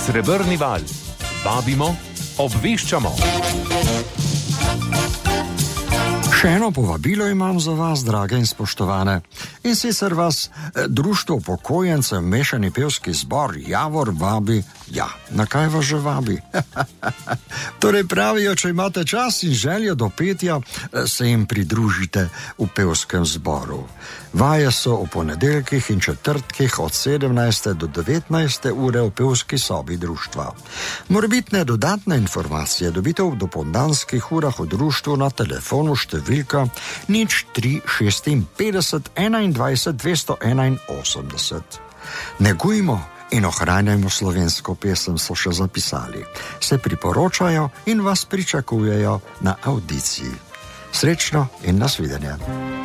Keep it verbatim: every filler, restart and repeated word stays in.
Srebrni val. Vabimo, obveščamo. Še eno povabilo imam za vas, drage in spoštovane. In sicer vas Društvo upokojencev Mešani pevski zbor Javor vabi. Ja, na kaj vas že vabi? Torej pravijo, če imate čas in željo do petja, se jim pridružite v pevskem zboru. Vaje so v ponedeljkih in četrtkih od sedemnajste do devetnajste ure v pevski sobi društva. Morebitne dodatne informacije dobite v dopoldanskih urah v društvu na telefonu številka nič tri šestinpetdeset enaindvajset dvesto enainosemdeset. Negujmo in ohranjajmo slovensko pesem, so še zapisali. Se priporočajo in vas pričakujejo na avdiciji. Srečno in nasvidenje.